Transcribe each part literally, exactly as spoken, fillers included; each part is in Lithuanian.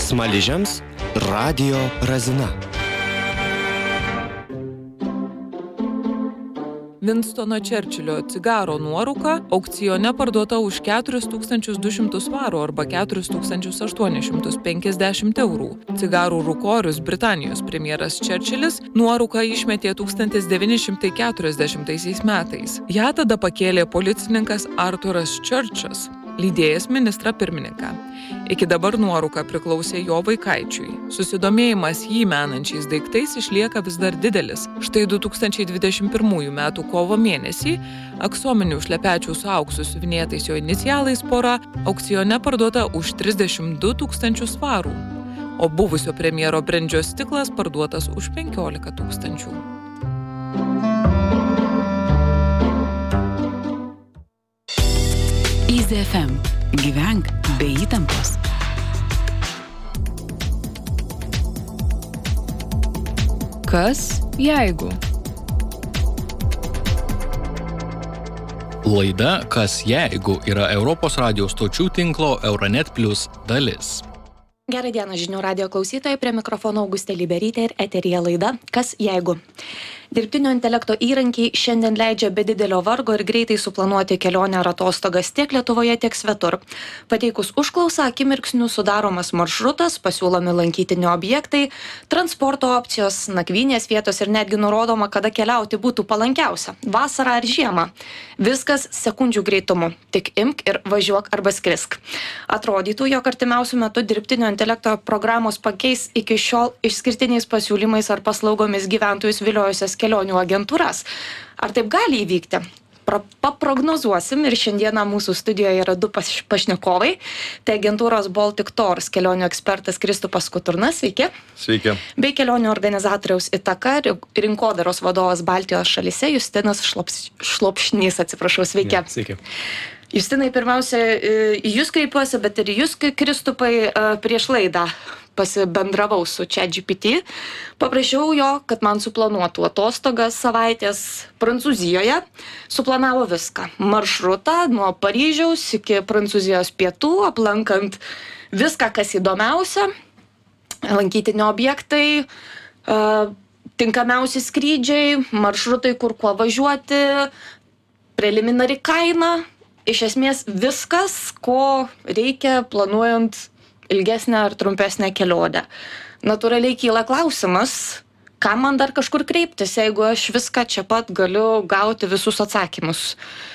Smaližiams Radio Razina. Winstono Churchillio cigaro nuorūka aukcione parduota už keturis tūkstančius du šimtus svarų arba keturis tūkstančius aštuonis šimtus penkiasdešimt eurų. Cigarų rūkorius Britanijos premjeras Churchillis nuorūką išmetė tūkstantis devyni šimtai keturiasdešimtaisiais metais. Ja tada pakėlė policininkas Arturas Churchas, lydėjęs ministrą pirmininką. Iki dabar nuorūka priklausė jo vaikaičiui. Susidomėjimas jį menančiais daiktais išlieka vis dar didelis. Štai du tūkstančiai dvidešimt pirmųjų metų kovo mėnesį aksominių šlepečių su auksu siuvinėtais jo inicialais pora aukcione parduota už trisdešimt du tūkstančius svarų, o buvusio premjero brendžio stiklas parduotas už penkiolika tūkstančių. Easy F M. Gyvenk be įtampos. Kas jeigu? Laida Kas jeigu yra Europos radijo stočių tinklo Euronet Plus dalis. Gerą dieną žinių radijo klausytojai, prie mikrofono Augustė Liberytė ir eteryje laida Kas jeigu? Dirbtinio intelekto įrankiai šiandien leidžia be didelio vargo ir greitai suplanuoti kelionę ar atostogas tiek Lietuvoje, tiek svetur. Pateikus užklausą, akimirksniu sudaromas maršrutas, pasiūlomi lankytini objektai, transporto opcijos, nakvynės vietos ir netgi nurodoma, kada keliauti būtų palankiausia – vasarą ar žiemą. Viskas sekundžių greitumu. Tik imk ir važiuok arba skrisk. Atrodytų, jog artimiausiu metu dirbtinio intelekto programos pakeis iki šiol išskirtiniais pasiūlymais ar paslaugomis gyventojus viliojusias kelionių agentūras. Ar taip gali įvykti? Pra- paprognozuosim ir šiandieną mūsų studijoje yra du pas- pašnekovai. Tai agentūros Baltic Tours kelionių ekspertas Kristupas Kuturnas, sveiki. Sveiki. Bei kelionių organizatoriaus Itaka rinkodaros vadovas Baltijos šalyse Justinas Šlops, Šlopšnys, atsiprašau, sveiki. Ja, sveiki. Justinai, pirmiausia, į jūs kreipiuosi, bet ir jūs, Kristupai, prieš laidą pasibendravau su ChatGPT. Paprašiau jo, kad man suplanuotų atostogas savaitės Prancūzijoje. Suplanavo viską. Maršrutą nuo Paryžiaus iki Prancūzijos pietų, aplankant viską, kas įdomiausia. Lankytini objektai, tinkamiausi skrydžiai, maršrutai, kur kuo važiuoti, preliminari kaina. Iš esmės viskas, ko reikia planuojant ilgesnę ar trumpesnę kelionę. Natūraliai kyla klausimas, kam man dar kažkur kreiptis, jeigu aš viską čia pat galiu gauti visus atsakymus.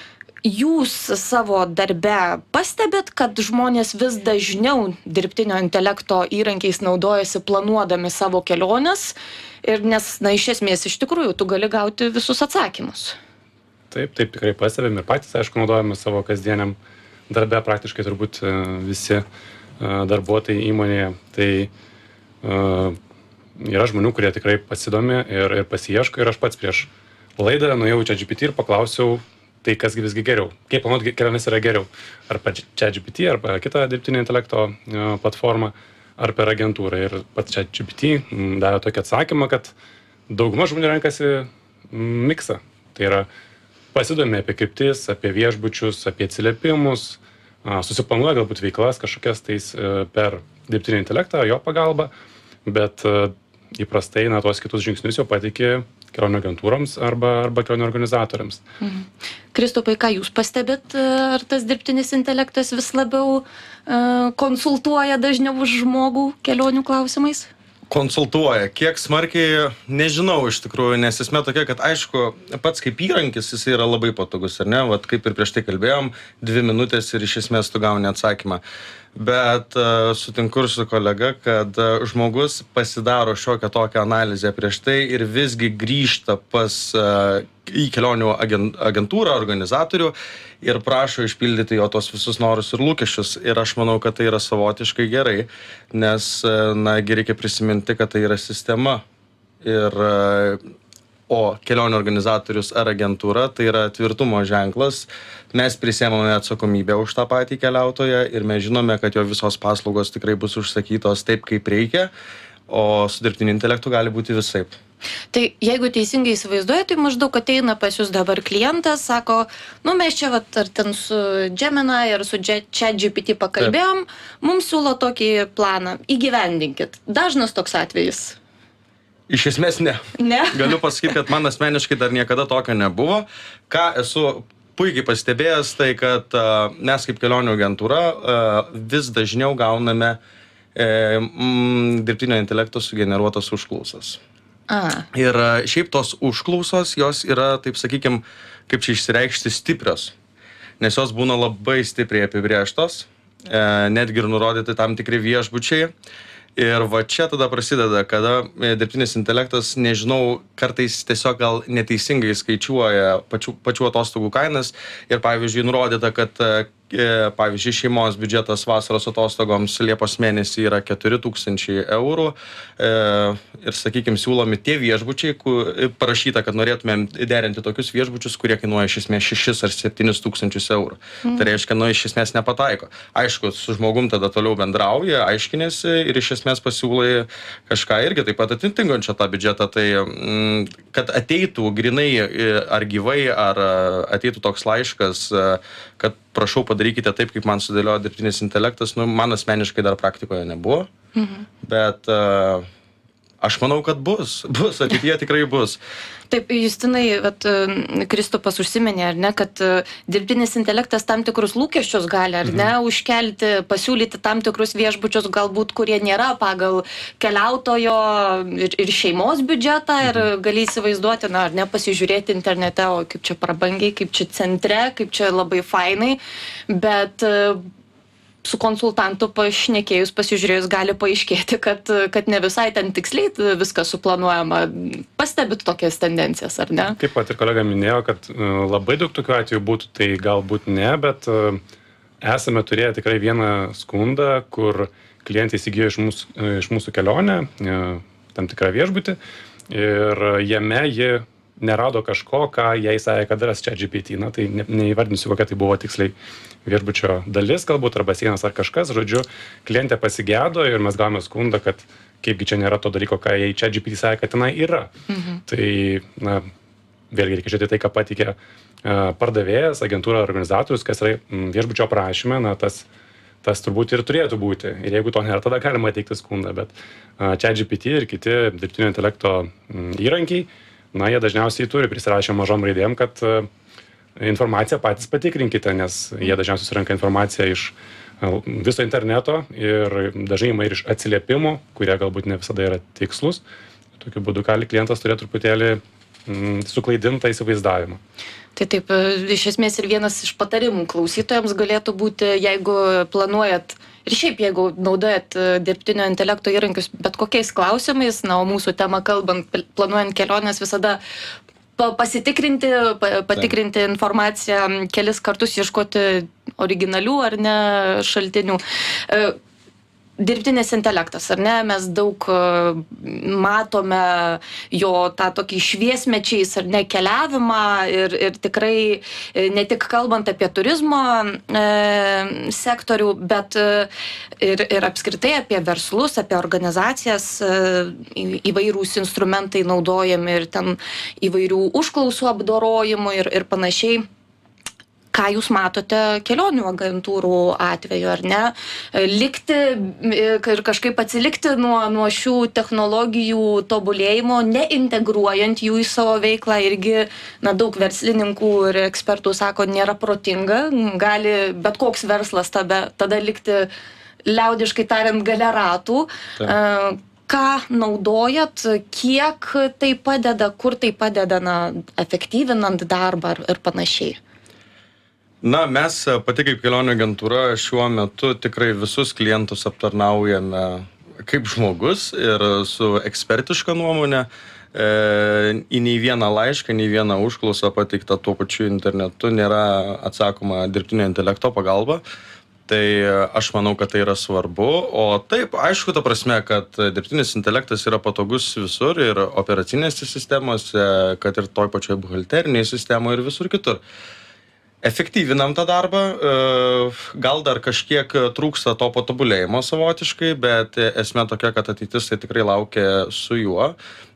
Jūs savo darbe pastebit, kad žmonės vis dažniau dirbtinio intelekto įrankiais naudojasi planuodami savo keliones, ir nes, na, iš esmės, iš tikrųjų, tu gali gauti visus atsakymus. Taip, taip tikrai pastebim ir patys, aišku, naudojame savo kasdieniam darbe praktiškai turbūt visi darbuotojai įmonėje. Tai uh, yra žmonių, kurie tikrai pasidomi ir, ir pasiieško, ir aš pats prieš laidą nuėjau į ChatGPT ir paklausiau, tai kas visgi geriau, kaip planuoti keliones yra geriau, ar per ChatGPT, arba kitą dirbtinio intelekto uh, platformą, ar per agentūrą. Ir pats ChatGPT davė tokį atsakymą, kad dauguma žmonių renkasi miksą. Tai yra pasidomi apie kryptis, apie viešbučius, apie atsiliepimus, susiplanuoja galbūt veiklas kažkokias tais per dirbtinį intelektą, jo pagalba, bet įprastai na, tuos kitus žingsnius jau pateikė kelionių agentūroms arba, arba kelionių organizatoriams. Mhm. Kristupai, ką jūs pastebit, ar tas dirbtinis intelektas vis labiau uh, konsultuoja dažniau už žmogų kelionių klausimais? Konsultuoja. Kiek smarkiai, nežinau iš tikrųjų, nes esmė tokia, kad aišku, pats kaip įrankis jis yra labai patogus, ar ne? Vat kaip ir prieš tai kalbėjom, dvi minutės ir iš esmės tu gauni atsakymą. Bet uh, sutinku su kolega, kad uh, žmogus pasidaro šiokią tokią analizę prieš tai ir visgi grįžta pas uh, į kelionių agentūrą, organizatorių ir prašo išpildyti jo tos visus norus ir lūkesčius. Ir aš manau, kad tai yra savotiškai gerai, nes, na, reikia prisiminti, kad tai yra sistema. Ir, o kelionių organizatorius ar agentūra tai yra tvirtumo ženklas. Mes prisiemame atsakomybę už tą patį keliautoją ir mes žinome, kad jo visos paslaugos tikrai bus užsakytos taip, kaip reikia, o su dirbtiniu intelektu gali būti visaip. Tai jeigu teisingai įsivaizduoju, tai maždaug ateina pas jūs dabar klientas, sako, nu mes čia vat, ar ten su Gemini ir su ChatGPT pakalbėjom, Taip. Mums siūlo tokį planą, įgyvendinkit. Dažnas toks atvejis. Iš esmės ne. Ne. Galiu pasakyti, kad man asmeniškai dar niekada tokio nebuvo. Ką esu puikiai pastebėjęs, tai kad uh, mes kaip kelionių agentūra uh, vis dažniau gauname uh, mm, dirbtinio intelekto sugeneruotas užklausas. A. Ir uh, šiaip tos užklausos, jos yra, taip sakykim, kaip čia išsireikšti, stiprios. Nes jos būna labai stipriai apibrėžtos, uh, netgi ir nurodyti tam tikri viešbučiai. Ir va čia tada prasideda, kada dirbtinis intelektas, nežinau, kartais tiesiog gal neteisingai skaičiuoja pačių, pačių atostogų kainas ir, pavyzdžiui, nurodyta, kad, pavyzdžiui, šeimos biudžetas vasaros atostogoms Liepos mėnesį yra keturi tūkstančiai eurų ir, sakykime, siūlomi tie viešbučiai, kur parašyta, kad norėtumėm derinti tokius viešbučius, kurie kainuoja iš esmės šešis ar septynis tūkstančius eurų. Mm. Tai reiškia, nu, iš esmės nepataiko. Aišku, su žmogum tada toliau bendrauja, aiškinėsi ir iš esmės pasiūlai kažką irgi taip pat atitinkančio tą biudžetą. Tai, kad ateitų grinai ar gyvai, ar ateitų toks laiškas, kad prašau padarykite taip, kaip man sudėliojo dirbtinis intelektas, nu, man asmeniškai dar praktikoje nebuvo, mhm. bet uh, aš manau, kad bus, bus, ateityje tikrai bus. Taip, Justinai, vat, Kristupas užsiminė, ar ne, kad dirbtinis intelektas tam tikrus lūkesčius gali, ar ne, mhm. užkelti, pasiūlyti tam tikrus viešbučius, galbūt, kurie nėra pagal keliautojo ir, ir šeimos biudžetą, mhm. ir gali įsivaizduoti, na, ar ne, pasižiūrėti internete, o kaip čia prabangiai, kaip čia centre, kaip čia labai fainai, bet su konsultantu pašnekėjus, pasižiūrėjus, gali paaiškėti, kad, kad ne visai ten tiksliai viskas suplanuojama. Pastebit tokias tendencijas, ar ne? Taip pat ir kolega minėjo, kad labai daug tokių atvejų būtų, tai galbūt ne, bet esame turėję tikrai vieną skundą, kur klientai įsigijo iš mūsų, iš mūsų kelionę, tam tikrą viešbutį, ir jame ji nerado kažko, ką jai sakė, kad ras ChatGPT. Na, tai ne, neįvardinsiu, kokia tai buvo tiksliai viešbučio dalis, galbūt, arba sienas ar kažkas. Žodžiu, klientė pasigėdo ir mes gavome skundą, kad kaipgi čia nėra to dalyko, ką jai ChatGPT sakė, kad tenai yra. Mhm. Tai, na, vėlgi reikia žiūrėti tai, ką patikė uh, pardavėjas, agentūra, organizatorius, kas yra viešbučio prašyme, na, tas, tas turbūt ir turėtų būti. Ir jeigu to nėra, tada galima teikti skundą. Bet uh, ChatGPT ir kiti dirbtinio intelekto um, įrankiai, na, jie dažniausiai turi prisirašę mažom raidėm, kad uh, informaciją patys patikrinkite, nes jie dažniausiai surenka informaciją iš uh, viso interneto ir dažnai ir iš atsiliepimų, kurie galbūt ne visada yra tikslus. Tokiu būdu gali klientas turėti truputėlį mm, suklaidintą įsivaizdavimą. Tai taip, iš esmės ir vienas iš patarimų klausytojams galėtų būti, jeigu planuojat ir šiaip, jeigu naudojat dirbtinio intelekto įrankius bet kokiais klausimais, na, o mūsų tema kalbant, planuojant keliones, visada pasitikrinti, patikrinti informaciją, kelis kartus ieškoti originalių ar ne šaltinių. Dirbtinis intelektas, ar ne, mes daug matome jo tą tokį šviesmečiais, ar ne, keliavimą ir, ir tikrai ne tik kalbant apie turizmo e, sektorių, bet ir, ir apskritai apie verslus, apie organizacijas, e, įvairūs instrumentai naudojami ir ten įvairių užklausų apdorojimų ir, ir panašiai. Ką jūs matote kelionių agentūrų atveju, ar ne? Likti ir kažkaip atsilikti nuo, nuo šių technologijų tobulėjimo, neintegruojant jų į savo veiklą, irgi, na, daug verslininkų ir ekspertų sako, nėra protinga, gali bet koks verslas tada, tada likti, liaudiškai tariant, gale ratų. Taip. Ką naudojat, kiek tai padeda, kur tai padeda, na, efektyvinant darbą ir, ir panašiai? Na, mes pati kaip kelionių agentūra šiuo metu tikrai visus klientus aptarnaujame kaip žmogus ir su ekspertiška nuomonė. E, į nei vieną laišką, nei vieną užklausą pateiktą tuo pačiu internetu nėra atsakoma dirbtinio intelekto pagalba. Tai aš manau, kad tai yra svarbu. O taip, aišku, ta prasme, kad dirbtinis intelektas yra patogus visur ir operacinėse sistemose, kad ir toj pačioj buhalterinėje sistemoje ir visur kitur. Efektyvinam tą darbą, gal dar kažkiek trūksta to patobulėjimo savotiškai, bet esmė tokia, kad ateitis tai tikrai laukia su juo,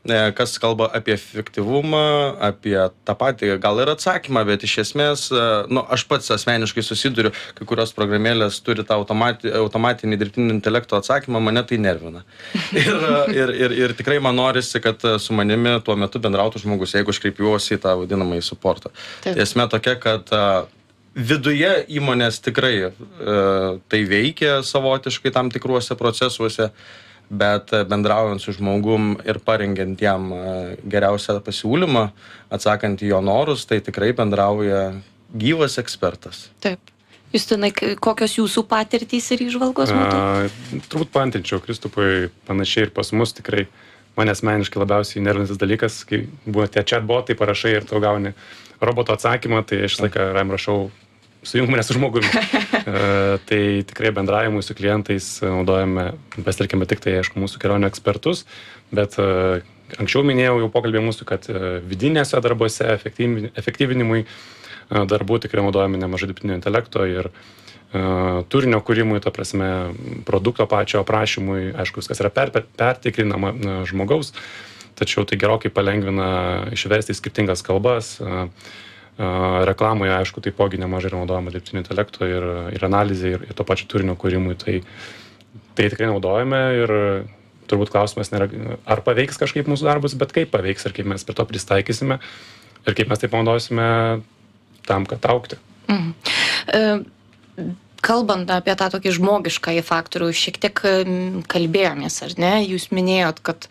kas kalba apie efektyvumą, apie tą patį gal ir atsakymą, bet iš esmės, nu, aš pats asmeniškai susiduriu, kai kurios programėlės turi tą automati, automatinį dirbtinį intelekto atsakymą, mane tai nervina. Ir, ir, ir, ir tikrai man norisi, kad su manimi tuo metu bendrautų žmogus, jeigu aš kreipiuosi į tą vadinamą į suportą. Tai esmė tokia, kad viduje įmonės tikrai e, tai veikia savotiškai tam tikruose procesuose, bet bendraujant su žmogum ir parengiant jam geriausią pasiūlymą, atsakant į jo norus, tai tikrai bendrauja gyvas ekspertas. Taip. Justinai, kokios jūsų patirtys ir įžvalgos matau? A, turbūt paantrinčiau Kristupui, panašiai ir pas mus tikrai mane asmeniškai labiausiai nervinantis dalykas, kai buvo tie chatbotai, parašai ir tu gauni roboto atsakymą, tai aš laiką ram rašau sujung mane su žmogumi. uh, tai tikrai bendravimui su klientais naudojame, pasitelkime tik tai, aišku, mūsų kelionių ekspertus, bet uh, anksčiau minėjau jau pokalbė mūsų, kad uh, vidinėse darbuose efektyv, efektyvinimui uh, darbų tikrai naudojame nemažai dirbtinio intelekto ir uh, turinio kūrimui, ta prasme, produkto pačio aprašymui, aišku, viskas yra per, per, pertikrinama uh, žmogaus, tačiau tai gerokai palengvina išversti į skirtingas kalbas. Uh, Reklamoje, aišku, taipogi nemažai yra naudojama dirbtinio intelekto ir, ir analizė, ir, ir to pačio turinio kūrimui. Tai, tai tikrai naudojame ir turbūt klausimas nėra, ar paveiks kažkaip mūsų darbus, bet kaip paveiks ir kaip mes prie to pristaikysime ir kaip mes tai panaudosime tam, kad augti. Mhm. E, kalbant apie tą tokį žmogiškąjį faktorių, šiek tiek kalbėjomės, ar ne? Jūs minėjot, kad